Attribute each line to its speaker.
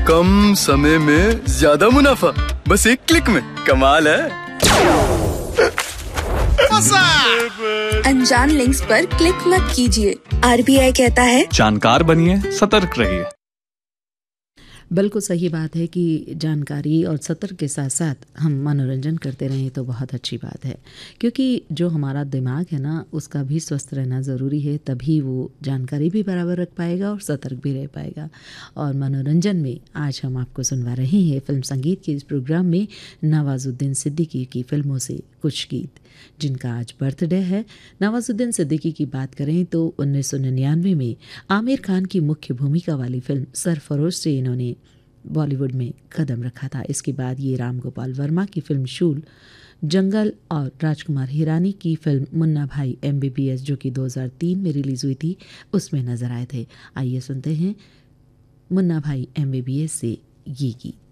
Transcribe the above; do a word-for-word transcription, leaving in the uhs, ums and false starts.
Speaker 1: कम समय में ज्यादा मुनाफा, बस एक क्लिक में। कमाल है।
Speaker 2: अनजान लिंक्स पर क्लिक मत कीजिए। आरबीआई कहता है
Speaker 3: जानकार बनिए, सतर्क रहिए।
Speaker 4: बिल्कुल सही बात है कि जानकारी और सतर्क के साथ साथ हम मनोरंजन करते रहें तो बहुत अच्छी बात है, क्योंकि जो हमारा दिमाग है ना उसका भी स्वस्थ रहना ज़रूरी है, तभी वो जानकारी भी बराबर रख पाएगा और सतर्क भी रह पाएगा। और मनोरंजन में आज हम आपको सुनवा रहे हैं फिल्म संगीत के इस प्रोग्राम में नवाजुद्दीन सिद्दीकी की फिल्मों से कुछ गीत जिनका आज बर्थडे है। नवाजुद्दीन सिद्दीकी की बात करें तो उन्नीस सौ निन्यानवे में आमिर खान की मुख्य भूमिका वाली फिल्म सरफरोश से इन्होंने बॉलीवुड में कदम रखा था। इसके बाद ये राम गोपाल वर्मा की फिल्म शूल, जंगल और राजकुमार हिरानी की फिल्म मुन्ना भाई एमबीबीएस जो कि दो हज़ार तीन में रिलीज़ हुई थी उसमें नजर आए थे। आइए सुनते हैं मुन्ना भाई एमबीबीएस से ये गीत।